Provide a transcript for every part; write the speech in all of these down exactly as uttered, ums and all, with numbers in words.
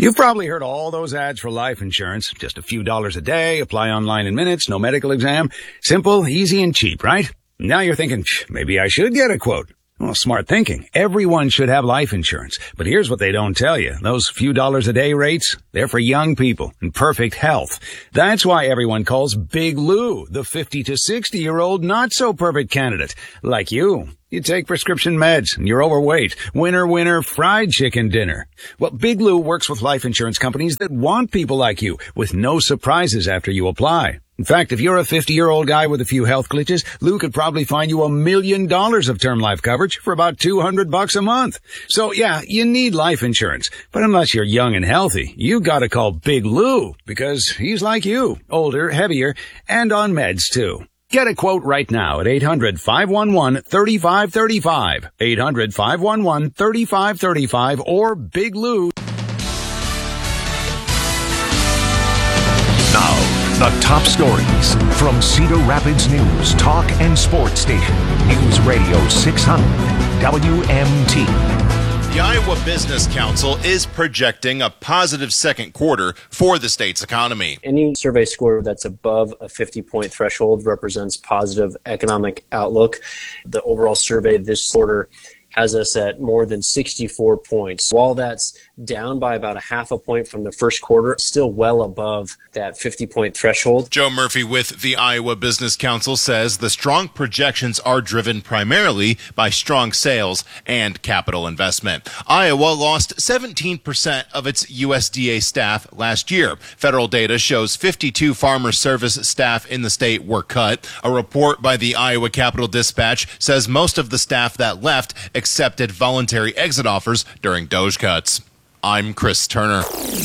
You've probably heard all those ads for life insurance. Just a few dollars a day, apply online in minutes, no medical exam. Simple, easy, and cheap, right? Now you're thinking, maybe I should get a quote. Well, smart thinking. Everyone should have life insurance. But here's what they don't tell you. Those few dollars a day rates, they're for young people in perfect health. That's why everyone calls Big Lou the fifty to sixty year old not so perfect candidate. Like you. You take prescription meds and you're overweight. Winner, winner, fried chicken dinner. Well, Big Lou works with life insurance companies that want people like you with no surprises after you apply. In fact, if you're a fifty-year-old guy with a few health glitches, Lou could probably find you a million dollars of term life coverage for about two hundred bucks a month. So yeah, you need life insurance. But unless you're young and healthy, you gotta call Big Lou because he's like you, older, heavier, and on meds too. Get a quote right now at eight hundred, five one one, three five three five, eight hundred, five one one, three five three five, or Big Lou. Now, the top stories from Cedar Rapids News, Talk and Sports Station. News Radio six hundred W M T. The Iowa Business Council is projecting a positive second quarter for the state's economy. Any survey score that's above a fifty-point threshold represents positive economic outlook. The overall survey this quarter has us at more than sixty-four points. While that's down by about a half a point from the first quarter, still well above that fifty-point threshold. Joe Murphy with the Iowa Business Council says the strong projections are driven primarily by strong sales and capital investment. Iowa lost seventeen percent of its U S D A staff last year. Federal data shows fifty-two farmer service staff in the state were cut. A report by the Iowa Capital Dispatch says most of the staff that left accepted voluntary exit offers during DOGE cuts. I'm Chris Turner.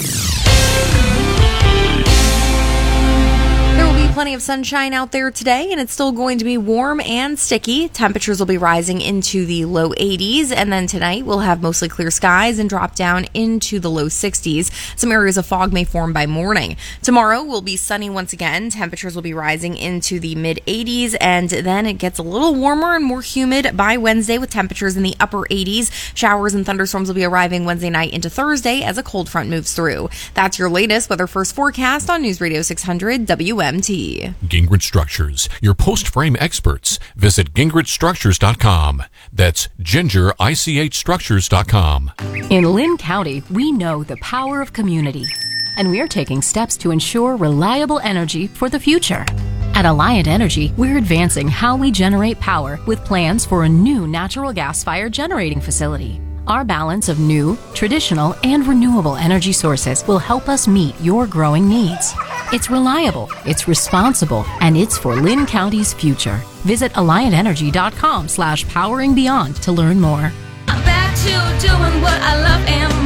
There will be plenty of sunshine out there today, and it's still going to be warm and sticky. Temperatures will be rising into the low eighties, and then tonight we'll have mostly clear skies and drop down into the low sixties. Some areas of fog may form by morning. Tomorrow will be sunny once again. Temperatures will be rising into the mid eighties, and then it gets a little warmer and more humid by Wednesday with temperatures in the upper eighties. Showers and thunderstorms will be arriving Wednesday night into Thursday as a cold front moves through. That's your latest weather first forecast on News Radio six hundred W M T. Gingrich Structures, your post-frame experts. Visit gingrich structures dot com. That's ginger I C H structures dot com. In Lynn County, we know the power of community, and we're taking steps to ensure reliable energy for the future. At Alliant Energy, we're advancing how we generate power with plans for a new natural gas-fired generating facility. Our balance of new, traditional, and renewable energy sources will help us meet your growing needs. It's reliable, it's responsible, and it's for Lynn County's future. Visit alliant energy dot com slash powering beyond to learn more. I'm back to doing what I love and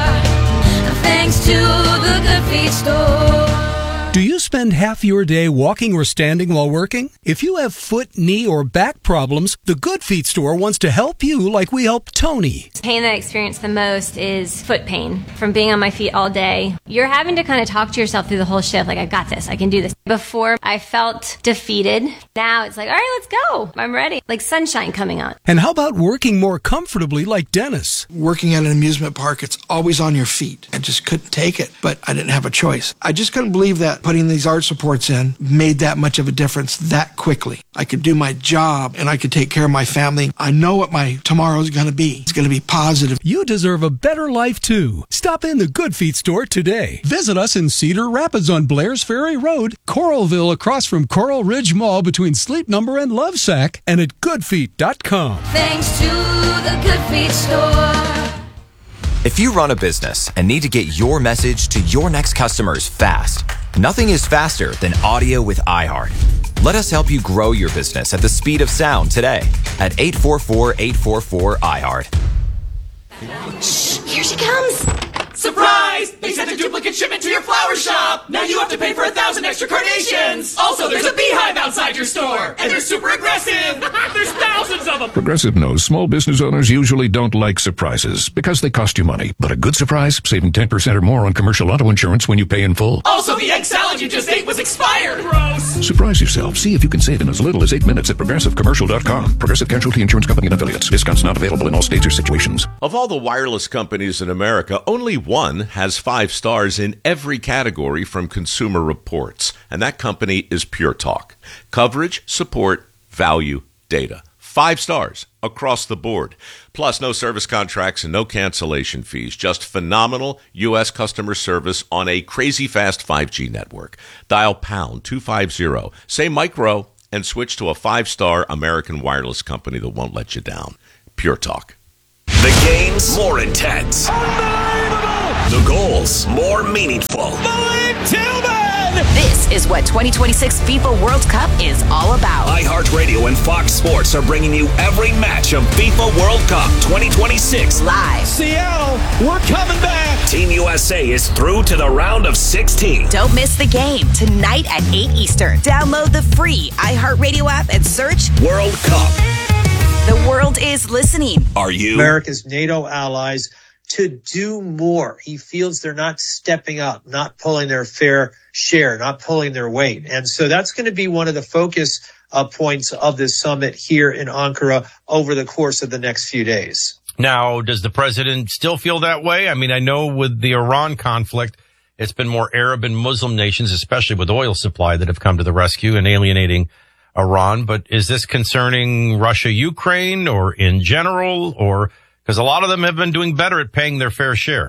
more, thanks to the Good Feet store. Do you spend half your day walking or standing while working? If you have foot, knee, or back problems, the Good Feet store wants to help you like we help Tony. The pain that I experience the most is foot pain from being on my feet all day. You're having to kind of talk to yourself through the whole shift, like, I got this, I can do this. Before, I felt defeated. Now it's like, all right, let's go. I'm ready. Like sunshine coming on. And how about working more comfortably like Dennis? Working at an amusement park, it's always on your feet. I just couldn't take it, but I didn't have a choice. I just couldn't believe that putting these arch supports in made that much of a difference that quickly. I could do my job and I could take care of my family. I know what my tomorrow is going to be. It's going to be positive. You deserve a better life too. Stop in the Good Feet store today. Visit us in Cedar Rapids on Blair's Ferry Road, Coralville across from Coral Ridge Mall between Sleep Number and Lovesack, and at good feet dot com. Thanks to the Good Feet store. If you run a business and need to get your message to your next customers fast, nothing is faster than audio with iHeart. Let us help you grow your business at the speed of sound today at eight four four, eight four four, iHeart. Shh, here she comes. Surprise! They sent a duplicate shipment to your flower shop! Now you have to pay for a thousand extra carnations! Also, there's a beehive outside your store! And they're super aggressive! There's thousands of them! Progressive knows small business owners usually don't like surprises because they cost you money. But a good surprise, saving ten percent or more on commercial auto insurance when you pay in full. Also, the egg salad you just ate was expired! Gross! Surprise yourself. See if you can save in as little as eight minutes at progressive commercial dot com. Progressive Casualty Insurance Company and affiliates. Discounts not available in all states or situations. Of all the wireless companies in America, only one has five stars in every category from Consumer Reports, and that company is Pure Talk. Coverage, support, value, data. Five stars across the board. Plus, no service contracts and no cancellation fees. Just phenomenal U S customer service on a crazy fast five G network. Dial pound two fifty, say micro, and switch to a five-star American wireless company that won't let you down. Pure Talk. The games more intense. The goals more meaningful. This is what twenty twenty-six FIFA World Cup is all about. iHeartRadio and Fox Sports are bringing you every match of FIFA World Cup twenty twenty-six live. Seattle, we're coming back. Team U S A is through to the round of sixteen. Don't miss the game tonight at eight Eastern. Download the free iHeartRadio app and search World Cup. The world is listening. Are you? America's NATO allies to do more. He feels they're not stepping up, not pulling their fair share, not pulling their weight. And so that's going to be one of the focus uh, points of this summit here in Ankara over the course of the next few days. Now, does the president still feel that way? I mean, I know with the Iran conflict, it's been more Arab and Muslim nations, especially with oil supply, that have come to the rescue and alienating Iran. But is this concerning Russia, Ukraine, or in general, or because a lot of them have been doing better at paying their fair share?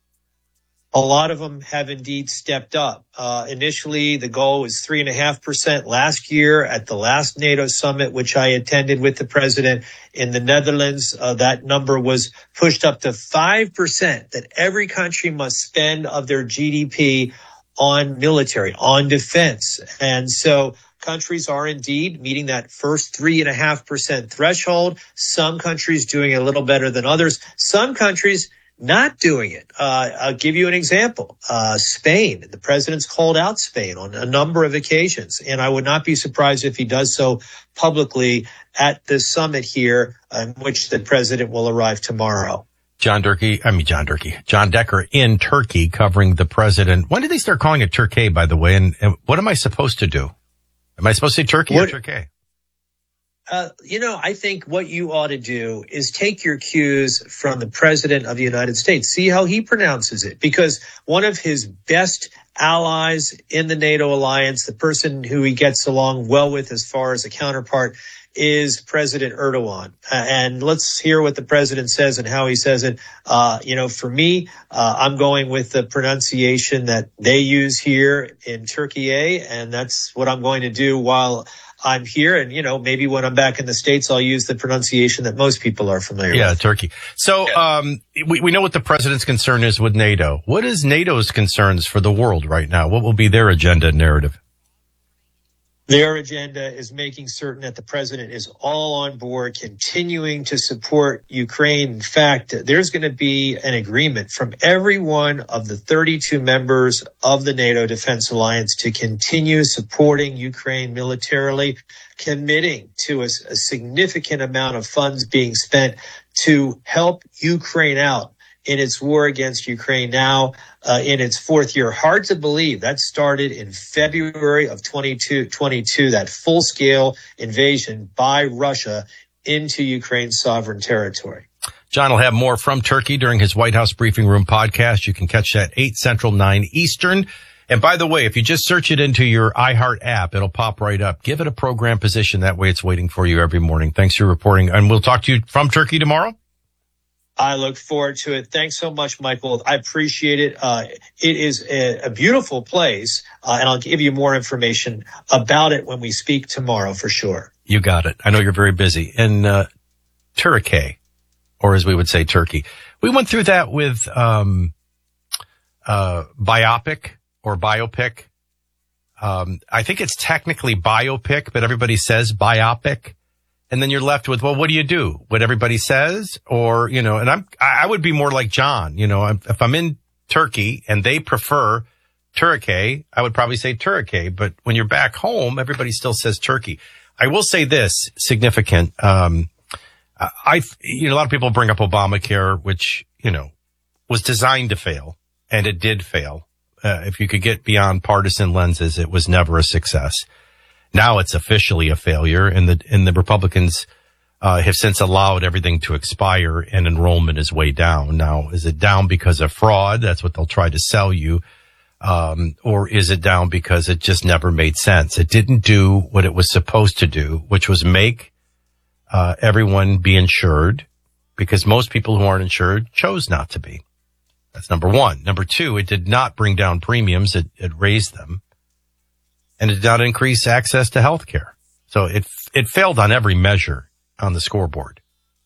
A lot of them have indeed stepped up. Uh, initially, the goal was three and a half percent last year at the last NATO summit, which I attended with the president in the Netherlands. Uh, that number was pushed up to five percent, that every country must spend of their G D P on military, on defense. And so countries are indeed meeting that first three and a half percent threshold. Some countries doing a little better than others. Some countries not doing it. Uh, I'll give you an example. Uh, Spain, the president's called out Spain on a number of occasions, and I would not be surprised if he does so publicly at the summit here, in which the president will arrive tomorrow. John Durkee, I mean, John Durkee, John Decker in Turkey covering the president. When did they start calling it Turkey, by the way? And, and what am I supposed to do? Am I supposed to say Turkey what, or Turkey? Uh, you know, I think what you ought to do is take your cues from the president of the United States. See how he pronounces it, because one of his best allies in the NATO alliance, the person who he gets along well with as far as a counterpart, is President Erdogan. Uh, and let's hear what the president says and how he says it. Uh, you know, for me, uh, I'm going with the pronunciation that they use here in Turkey, and that's what I'm going to do while I'm here. And, you know, maybe when I'm back in the States, I'll use the pronunciation that most people are familiar yeah, with. Yeah, Turkey. So um, we, we know what the president's concern is with NATO. What is NATO's concerns for the world right now? What will be their agenda and narrative? Their agenda is making certain that the president is all on board, continuing to support Ukraine. In fact, there's going to be an agreement from every one of the thirty-two members of the NATO Defense Alliance to continue supporting Ukraine militarily, committing to a, a significant amount of funds being spent to help Ukraine out in its war against Ukraine now, uh, in its fourth year. Hard to believe that started in February of twenty twenty-two, that full-scale invasion by Russia into Ukraine's sovereign territory. John will have more from Turkey during his White House Briefing Room podcast. You can catch that eight Central, nine Eastern. And by the way, if you just search it into your iHeart app, it'll pop right up. Give it a program position. That way it's waiting for you every morning. Thanks for reporting. And we'll talk to you from Turkey tomorrow. I look forward to it. Thanks so much, Michael. I appreciate it. Uh, it is a, a beautiful place, uh, and I'll give you more information about it when we speak tomorrow for sure. You got it. I know you're very busy. In uh, Turkey, or as we would say, Turkey. We went through that with um, uh, biopic or biopic. Um, I think it's technically biopic, but everybody says biopic. And then you're left with, well, what do you do? What everybody says? Or, you know, and I'm, I would be more like John, you know, if I'm in Turkey and they prefer Turkey, I would probably say Turkey. But when you're back home, everybody still says Turkey. I will say this, significant. Um, I, you know, a lot of people bring up Obamacare, which, you know, was designed to fail, and it did fail. Uh, if you could get beyond partisan lenses, it was never a success. Now it's officially a failure, and the and the Republicans uh, have since allowed everything to expire and enrollment is way down. Now, is it down because of fraud? That's what they'll try to sell you. Um, or is it down because it just never made sense? It didn't do what it was supposed to do, which was make uh, everyone be insured, because most people who aren't insured chose not to be. That's number one. Number two, it did not bring down premiums. It, it raised them. And it did not increase access to health care. So it it failed on every measure on the scoreboard.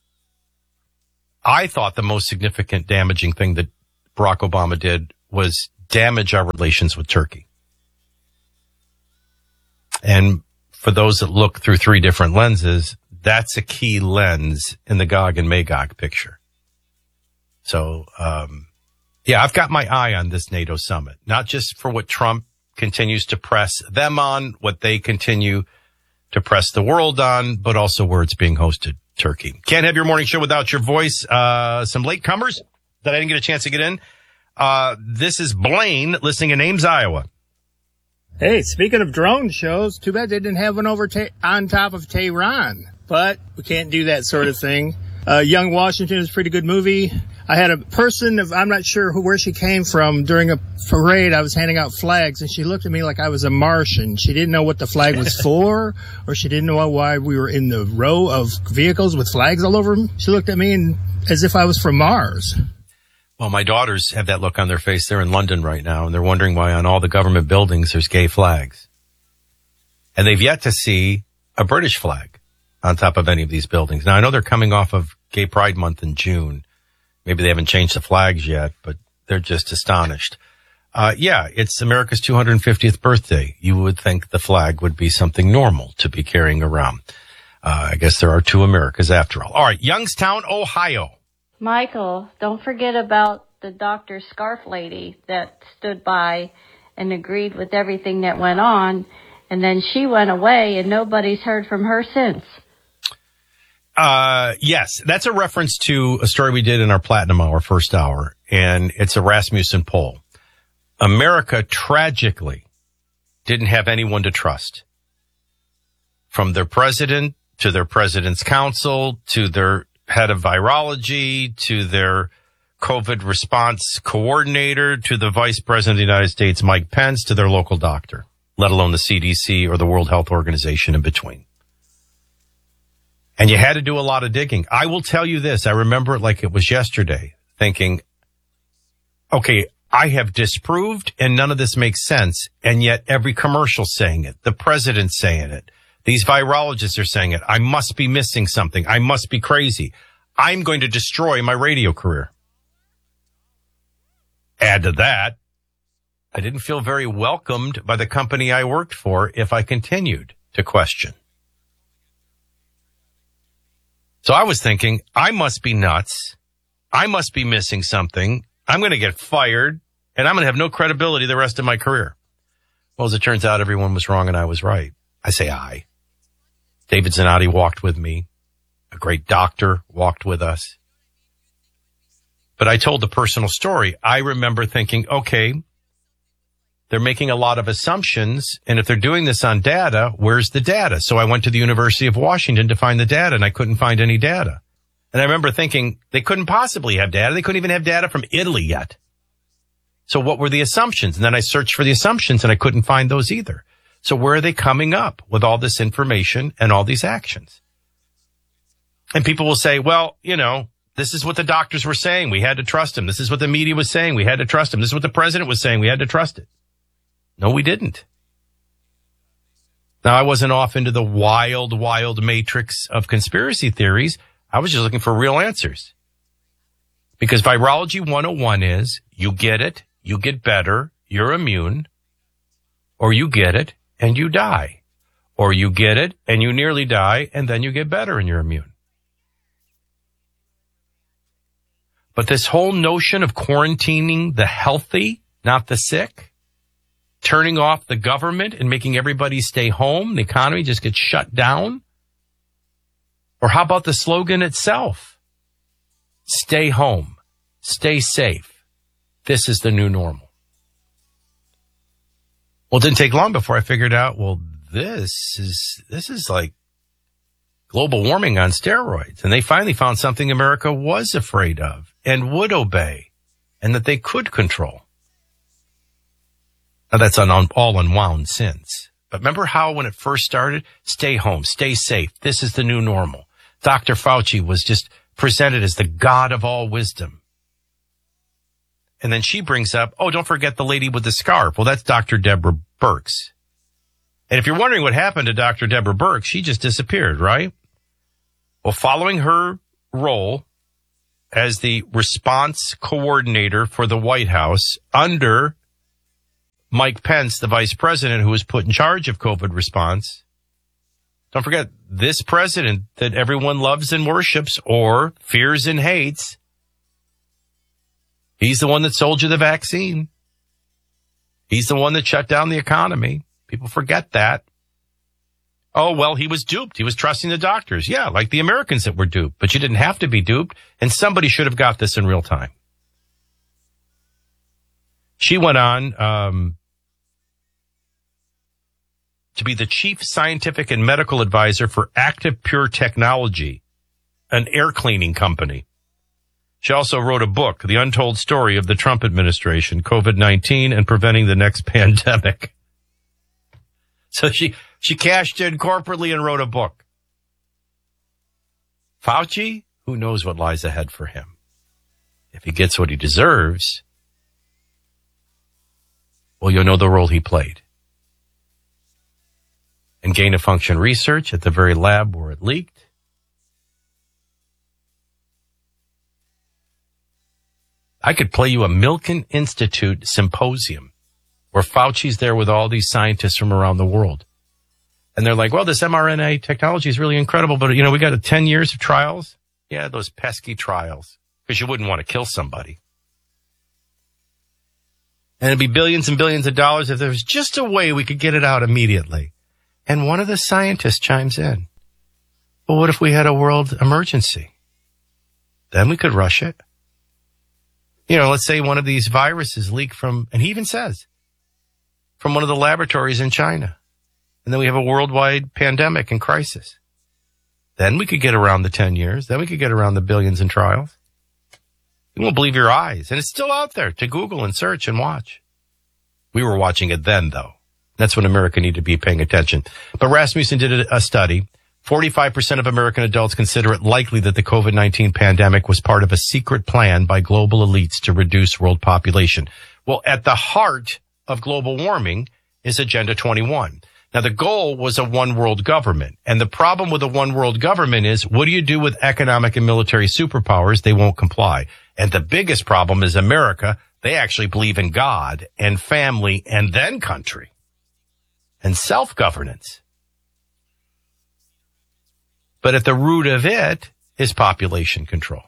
I thought the most significant damaging thing that Barack Obama did was damage our relations with Turkey. And for those that look through three different lenses, that's a key lens in the Gog and Magog picture. So, um, yeah, I've got my eye on this NATO summit, not just for what Trump continues to press them on, what they continue to press the world on, but also where it's being hosted, Turkey. Can't have your morning show without your voice. Uh, some latecomers that I didn't get a chance to get in. Uh, this is Blaine listening in Ames, Iowa. Hey, speaking of drone shows, too bad they didn't have one over ta- on top of Tehran. But we can't do that sort of thing. Uh, Young Washington is a pretty good movie. I had a person, of, I'm not sure who, where she came from, during a parade. I was handing out flags, and she looked at me like I was a Martian. She didn't know what the flag was for, or she didn't know why we were in the row of vehicles with flags all over them. She looked at me and, as if I was from Mars. Well, my daughters have that look on their face. They're in London right now, and they're wondering why on all the government buildings there's gay flags. And they've yet to see a British flag on top of any of these buildings. Now, I know they're coming off of Gay Pride Month in June. Maybe they haven't changed the flags yet, but they're just astonished. Uh, yeah, it's America's two hundred fiftieth birthday. You would think the flag would be something normal to be carrying around. Uh, I guess there are two Americas after all. All right, Youngstown, Ohio. Michael, don't forget about the Doctor Scarf lady that stood by and agreed with everything that went on, and then she went away and nobody's heard from her since. Uh, yes, that's a reference to a story we did in our Platinum Hour, first hour, and it's a Rasmussen poll. America tragically didn't have anyone to trust. From their president to their president's council to their head of virology to their COVID response coordinator to the vice president of the United States, Mike Pence, to their local doctor, let alone the C D C or the World Health Organization in between. And you had to do a lot of digging. I will tell you this. I remember it like it was yesterday, thinking, okay, I have disproved and none of this makes sense. And yet every commercial's saying it. The president's saying it. These virologists are saying it. I must be missing something. I must be crazy. I'm going to destroy my radio career. Add to that, I didn't feel very welcomed by the company I worked for if I continued to question. So I was thinking, I must be nuts. I must be missing something. I'm going to get fired, and I'm going to have no credibility the rest of my career. Well, as it turns out, everyone was wrong and I was right. I say I. David Zanotti walked with me. A great doctor walked with us. But I told the personal story. I remember thinking, okay, they're making a lot of assumptions, and if they're doing this on data, where's the data? So I went to the University of Washington to find the data, and I couldn't find any data. And I remember thinking, they couldn't possibly have data. They couldn't even have data from Italy yet. So what were the assumptions? And then I searched for the assumptions, and I couldn't find those either. So where are they coming up with all this information and all these actions? And people will say, well, you know, this is what the doctors were saying. We had to trust them. This is what the media was saying. We had to trust them. This is what the president was saying. We had to trust it. No, we didn't. Now, I wasn't off into the wild, wild matrix of conspiracy theories. I was just looking for real answers. Because Virology one oh one is, you get it, you get better, you're immune, or you get it and you die, or you get it and you nearly die and then you get better and you're immune. But this whole notion of quarantining the healthy, not the sick, turning off the government and making everybody stay home, the economy just gets shut down. Or how about the slogan itself? Stay home, stay safe. This is the new normal. Well, it didn't take long before I figured out, well, this is, this is like global warming on steroids. And they finally found something America was afraid of and would obey and that they could control. Now, that's un- all unwound since. But remember how when it first started, stay home, stay safe. This is the new normal. Doctor Fauci was just presented as the God of all wisdom. And then she brings up, oh, don't forget the lady with the scarf. Well, that's Doctor Deborah Birx. And if you're wondering what happened to Doctor Deborah Birx, she just disappeared, right? Well, following her role as the response coordinator for the White House under Mike Pence, the vice president who was put in charge of COVID response. Don't forget, this president that everyone loves and worships or fears and hates, he's the one that sold you the vaccine. He's the one that shut down the economy. People forget that. Oh, well, he was duped. He was trusting the doctors. Yeah, like the Americans that were duped. But you didn't have to be duped, and somebody should have got this in real time. She went on um, to be the chief scientific and medical advisor for Active Pure Technology, an air cleaning company. She also wrote a book, The Untold Story of the Trump Administration, COVID nineteen and Preventing the Next Pandemic. So she, she cashed in corporately and wrote a book. Fauci, who knows what lies ahead for him? If he gets what he deserves, well, you'll know the role he played. And gain-of-function research at the very lab where it leaked. I could play you a Milken Institute symposium where Fauci's there with all these scientists from around the world. And they're like, well, this mRNA technology is really incredible, but, you know, we got a ten years of trials. Yeah, those pesky trials, because you wouldn't want to kill somebody. And it'd be billions and billions of dollars if there was just a way we could get it out immediately. And one of the scientists chimes in. Well, what if we had a world emergency? Then we could rush it. You know, let's say one of these viruses leak from, and he even says, from one of the laboratories in China. And then we have a worldwide pandemic and crisis. Then we could get around the ten years. Then we could get around the billions in trials. You won't believe your eyes. And it's still out there to Google and search and watch. We were watching it then, though. That's when America needed to be paying attention. But Rasmussen did a study. forty-five percent of American adults consider it likely that the COVID nineteen pandemic was part of a secret plan by global elites to reduce world population. Well, at the heart of global warming is Agenda twenty-one. Now, the goal was a one world government. And the problem with a one world government is, what do you do with economic and military superpowers? They won't comply. And the biggest problem is America. They actually believe in God and family and then country and self-governance. But at the root of it is population control.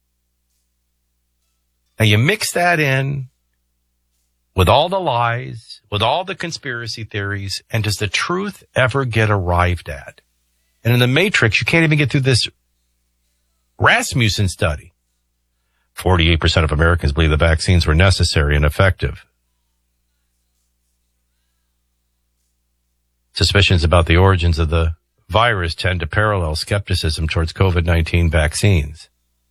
Now you mix that in with all the lies, with all the conspiracy theories, and does the truth ever get arrived at? And in the Matrix, you can't even get through this Rasmussen study. forty-eight percent of Americans believe the vaccines were necessary and effective. Suspicions about the origins of the virus tend to parallel skepticism towards COVID nineteen vaccines.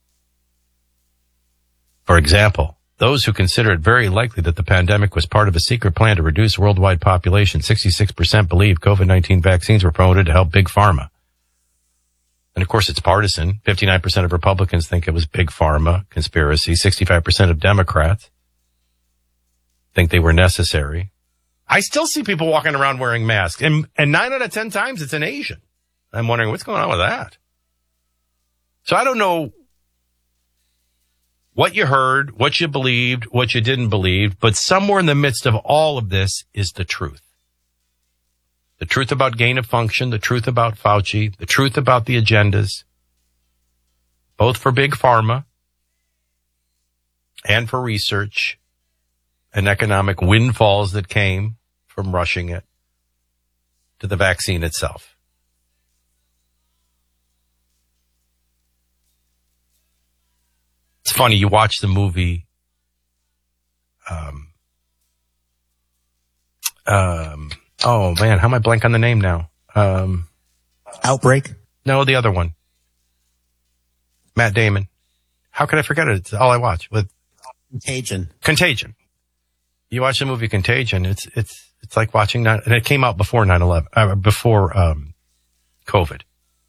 For example, those who consider it very likely that the pandemic was part of a secret plan to reduce worldwide population, sixty-six percent believe COVID nineteen vaccines were promoted to help Big Pharma. And of course, it's partisan. fifty-nine percent of Republicans think it was Big Pharma conspiracy. sixty-five percent of Democrats think they were necessary. I still see people walking around wearing masks, and, and nine out of ten times it's an Asian. I'm wondering what's going on with that. So I don't know what you heard, what you believed, what you didn't believe, but somewhere in the midst of all of this is the truth. The truth about gain of function, the truth about Fauci, the truth about the agendas, both for Big Pharma and for research and economic windfalls that came from rushing it to the vaccine itself. It's funny, you watch the movie, um, um, oh man, how am I blank on the name now? Um, Outbreak? No, the other one. Matt Damon. How could I forget it? It's all I watch. With Contagion. Contagion. You watch the movie Contagion. It's it's it's like watching that, and it came out before nine eleven, uh, before um, COVID.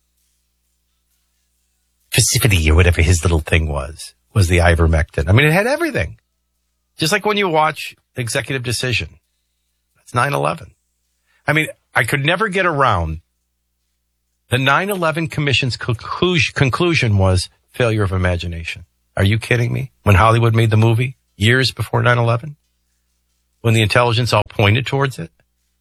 Facility or whatever his little thing was was the ivermectin. I mean, it had everything. Just like when you watch Executive Decision. It's nine eleven. I mean, I could never get around the nine eleven Commission's conclusion, conclusion was failure of imagination. Are you kidding me? When Hollywood made the movie years before nine eleven? When the intelligence all pointed towards it?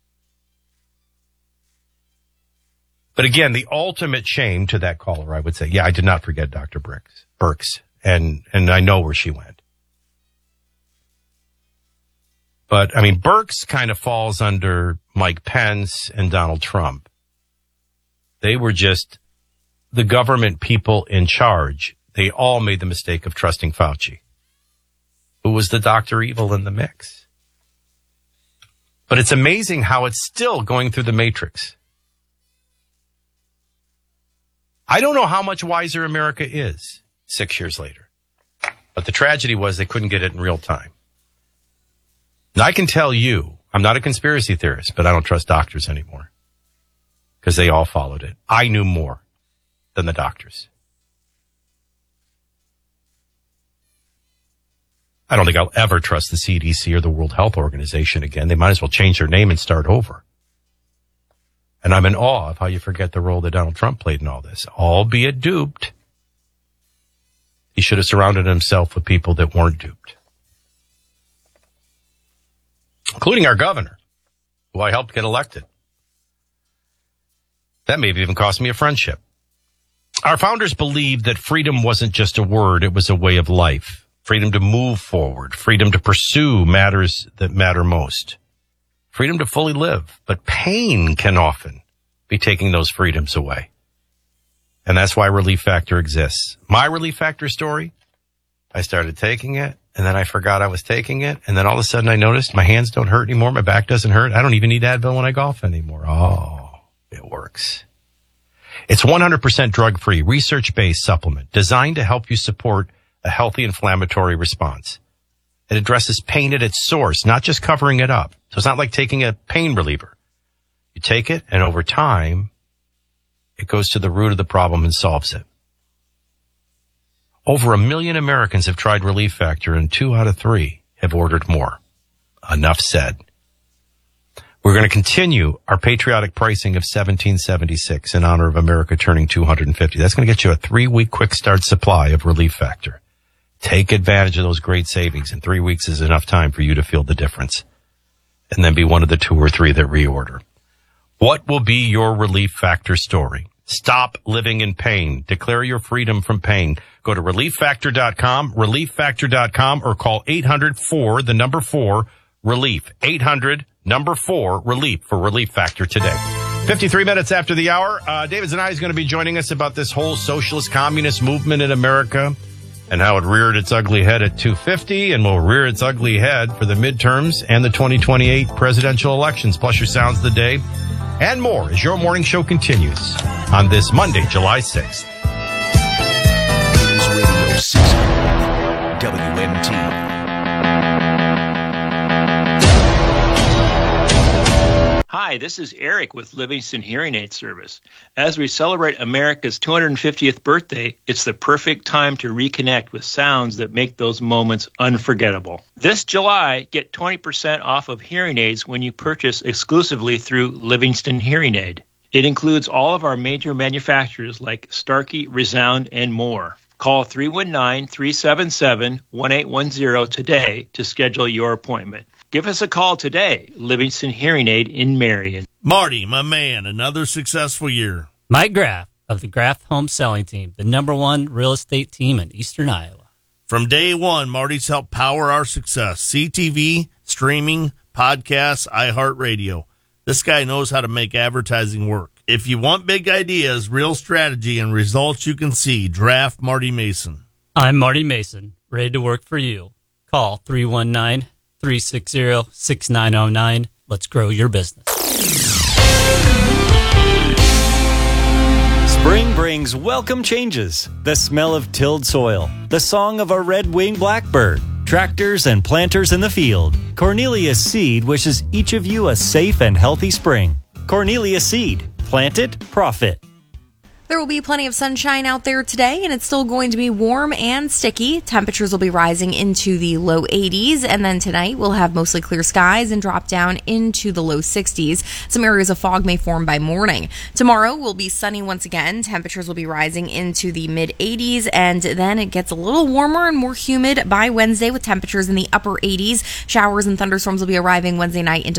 But again, the ultimate shame to that caller, I would say, yeah, I did not forget Doctor Birx, Birx, and, and I know where she went. But, I mean, Birx kind of falls under Mike Pence and Donald Trump. They were just the government people in charge. They all made the mistake of trusting Fauci, who was the Doctor Evil in the mix. But it's amazing how it's still going through the matrix. I don't know how much wiser America is six years later. But the tragedy was they couldn't get it in real time. Now, I can tell you, I'm not a conspiracy theorist, but I don't trust doctors anymore because they all followed it. I knew more than the doctors. I don't think I'll ever trust the C D C or the World Health Organization again. They might as well change their name and start over. And I'm in awe of how you forget the role that Donald Trump played in all this, albeit duped. He should have surrounded himself with people that weren't duped, including our governor, who I helped get elected. That may have even cost me a friendship. Our founders believed that freedom wasn't just a word, it was a way of life. Freedom to move forward, freedom to pursue matters that matter most. Freedom to fully live, but pain can often be taking those freedoms away. And that's why Relief Factor exists. My Relief Factor story, I started taking it, and then I forgot I was taking it, and then all of a sudden I noticed my hands don't hurt anymore, my back doesn't hurt. I don't even need Advil when I golf anymore. Oh, it works. It's one hundred percent drug-free, research-based supplement designed to help you support a healthy inflammatory response. It addresses pain at its source, not just covering it up. So it's not like taking a pain reliever. You take it, and over time, it goes to the root of the problem and solves it. Over a million Americans have tried Relief Factor, and two out of three have ordered more. Enough said. We're going to continue our patriotic pricing of seventeen seventy-six in honor of America turning two hundred fifty. That's going to get you a three-week quick start supply of Relief Factor. Take advantage of those great savings, and three weeks is enough time for you to feel the difference. And then be one of the two or three that reorder. What will be your Relief Factor story? Stop living in pain. Declare your freedom from pain. Go to relief factor dot com, relief factor dot com, or call eight hundred four, the number four, relief. eight hundred, number four, relief for Relief Factor today. fifty-three minutes after the hour, uh, David Zanai is going to be joining us about this whole socialist communist movement in America and how it reared its ugly head at two fifty and will rear its ugly head for the midterms and the twenty twenty-eight presidential elections. Plus your sounds of the day and more as your morning show continues on this Monday, July sixth. News Radio six hundred W M T. Hi, this is Eric with Livingston Hearing Aid Service. As we celebrate America's two hundred fiftieth birthday, it's the perfect time to reconnect with sounds that make those moments unforgettable. This July, get twenty percent off of hearing aids when you purchase exclusively through Livingston Hearing Aid. It includes all of our major manufacturers like Starkey, Resound, and more. Call three one nine, three seven seven, one eight one zero today to schedule your appointment. Give us a call today, Livingston Hearing Aid in Marion. Marty, my man, another successful year. Mike Graff of the Graff Home Selling Team, the number one real estate team in Eastern Iowa. From day one, Marty's helped power our success. C T V, streaming, podcasts, iHeartRadio. This guy knows how to make advertising work. If you want big ideas, real strategy, and results you can see, draft Marty Mason. I'm Marty Mason, ready to work for you. Call three one nine, three six zero, six nine zero nine. Let's grow your business. Spring brings welcome changes, the smell of tilled soil, the song of a red-winged blackbird, tractors and planters in the field. Cornelius Seed wishes each of you a safe and healthy spring. Cornelius Seed. Plant it, profit. There will be plenty of sunshine out there today, and it's still going to be warm and sticky. Temperatures will be rising into the low eighties, and then tonight we'll have mostly clear skies and drop down into the low sixties. Some areas of fog may form by morning. Tomorrow will be sunny once again. Temperatures will be rising into the mid eighties, and then it gets a little warmer and more humid by Wednesday with temperatures in the upper eighties. Showers and thunderstorms will be arriving Wednesday night into